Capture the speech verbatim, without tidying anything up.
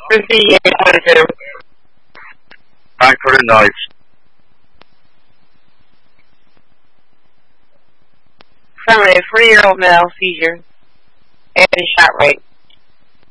fifty-eight twenty-two. Frankfurt and Deutsch. Summary, a three-year-old male, seizure, and shot rate.